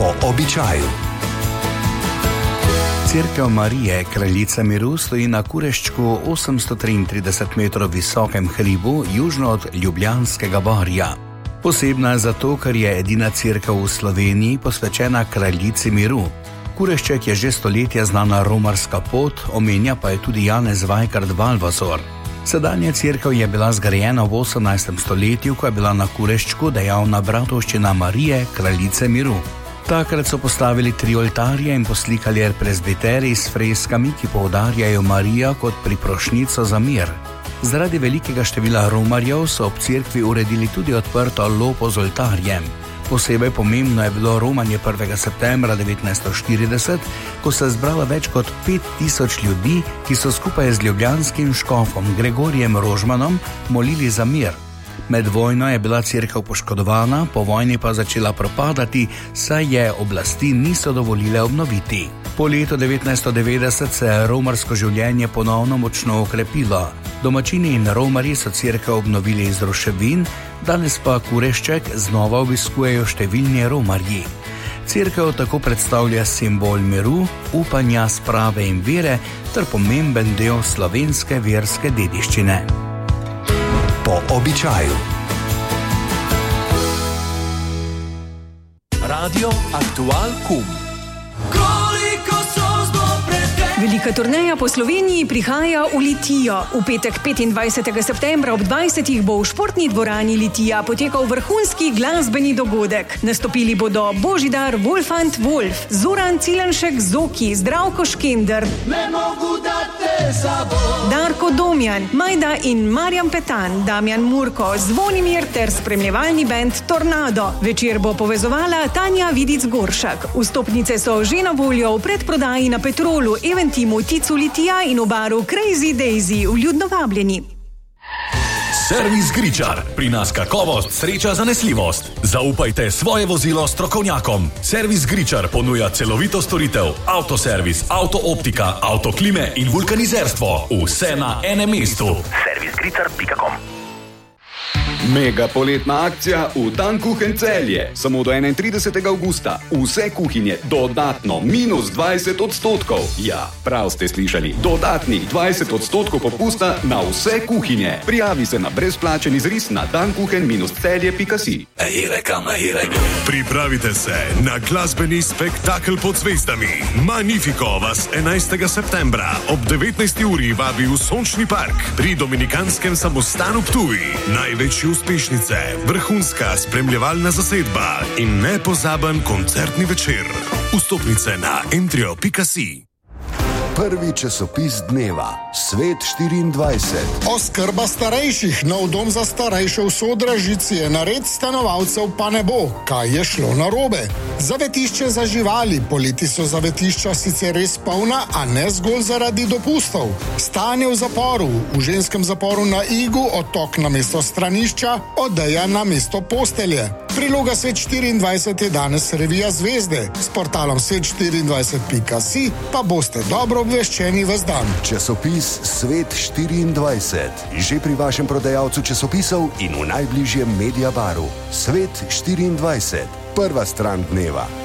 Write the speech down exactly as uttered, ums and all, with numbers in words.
Po običaju. Cerkev Marije, kraljice miru, stoji na Kureščku osemsto triintrideset metrov visokem hribu južno od Ljubljanskega barja. Posebna je zato, ker je edina cerkev v Sloveniji posvečena kraljici miru. Kurešček je že stoletja znana romarska pot, omenja pa je tudi Janez Vajkard Valvazor. Sedanja cerkev je bila zgrajena v osemnajstem stoletju, ko je bila na Kureščku dejavna bratovščina Marije, kraljice miru. Takrat so postavili tri oltarje in poslikali presbiterij s freskami, ki poudarjajo Marijo kot priprošnjico za mir. Zaradi velikega števila romarjev so ob cerkvi uredili tudi odprto lopo z oltarjem. Posebej pomembno je bilo romanje prvega septembra devetnajststo štirideset, ko se je zbralo več kot pet tisoč ljudi, ki so skupaj z ljubljanskim škofom Gregorjem Rožmanom molili za mir. Med vojno je bila cerkev poškodovana, po vojni pa začela propadati, saj je oblasti niso dovolile obnoviti. Po letu devetnajststo devetdeset se je romarsko življenje ponovno močno okrepilo. Domačini in romarji so cerkev obnovili iz ruševin, danes pa Kurešček znova obiskujejo številni romarji. Cerkev tako predstavlja simbol miru, upanja, sprave in vere ter pomemben del slovenske verske dediščine. Po običaju. Radio Aktual Kum. Velika turneja po Sloveniji prihaja v Litijo. V petek petindvajsetega septembra ob dvajsetih bo v športni dvorani Litija potekal vrhunski glasbeni dogodek. Nastopili bodo Božidar Wolfant Wolf, Zoran Cilenšek Zoki, Zdravko Škender, Darko Domjan, Majda in Marjan Petan, Damjan Murko, Zvonimir ter spremljevalni bend Tornado. Večer bo povezovala Tanja Vidic Goršak. Vstopnice so že na voljo v predprodaji na Petrolu, Eventimu, Ticu Litija in v baru Crazy Daisy. Vljudno vabljeni. Servis Gričar. Pri nas kakovost, sreča, zanesljivost. Zaupajte svoje vozilo strokovnjakom. Servis Gričar ponuja celovito storitev, avtoservis, avtooptika, avtoklime in vulkanizerstvo. Vse na enem mestu. servis gričar pika com. Mega poletna akcija v Dankuchen Celje. Samo do enaintridesetega avgusta. Vse kuhinje dodatno minus dvajset odstotkov. Ja, prav ste slišali. Dodatnih dvajset odstotkov popusta na vse kuhinje. Prijavi se na brezplačen izris na dankuchen celje pika si. Pripravite se na glasbeni spektakel pod zvezdami. Magnifico vas enajstega septembra ob devetnajsti uri vabi v Sončni park pri Dominikanskem samostanu Ptuj. Največji uspešnice, vrhunska spremljevalna zasedba in nepozaben koncertni večer. Vstopnice na entrio pika si. Prvi časopis dneva, Svet štiriindvajset. Oskrba starejših, nov dom za starejše v Sodražici je nared stanovalcev pa ne bo. Kaj je šlo narobe? Zavetišče za živali, poleti so zavetišča sicer res polna, a ne zgolj zaradi dopustov. Stanje v zaporu, v ženskem zaporu na Igu, otok na mesto stranišča, odeja na mesto postelje. Priloga Svet štiriindvajset je danes revija Zvezde. S portalom svet štiriindvajset pika si pa boste dobro obveščeni ves dan. Časopis Svet štiriindvajset. Že pri vašem prodajalcu časopisov in v najbližjem Mediabaru. Svet štiriindvajset. Prva stran dneva.